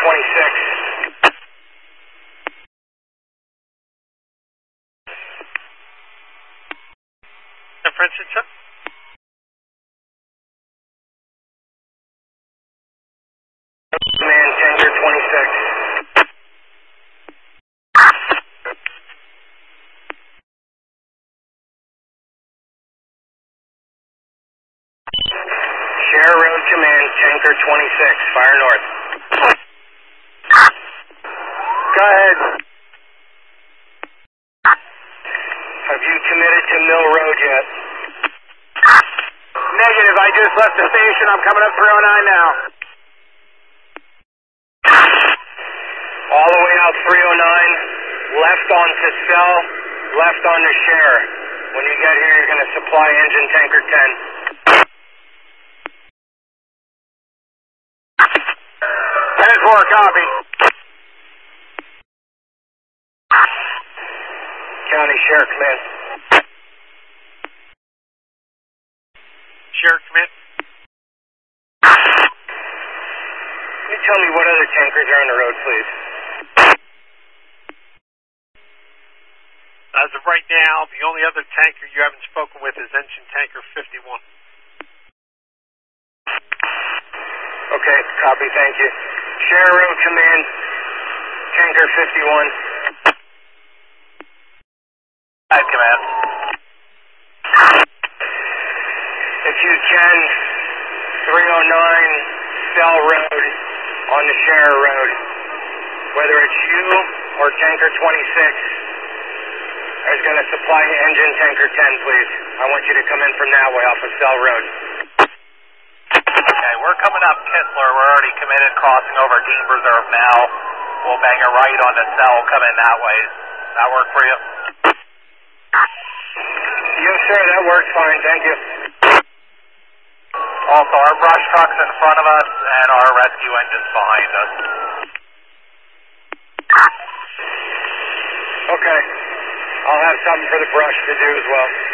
26. San Francisco. Command, Tanker 26. Share Road Command, Tanker 26, fire north. Go ahead. Have you committed to Mill Road yet? Negative, I just left the station. I'm coming up 309 now. All the way out 309, left onto Cell, left onto Share. When you get here, you're going to supply engine Tanker 10. 10-4, copy. County Sheriff Command. Sheriff Command. Can you tell me what other tankers are on the road, please? As of right now, the only other tanker you haven't spoken with is engine tanker 51. Okay, copy, thank you. Share Road Command, Tanker 51. Hi, Command. If you can, 309 Cell Road on the Share Road. Whether it's you or Tanker 26, is going to supply engine Tanker 10, please. I want you to come in from that way off of Cell Road. Okay, we're coming up Kistler. We're already committed, crossing over Dean Reserve now. We'll bang a right on the Cell, come in that way. Does that work for you? Yes, sir, that works fine, thank you. Also, our brush truck's in front of us and our rescue engine's behind us. Okay. I'll have something for the brush to do as well.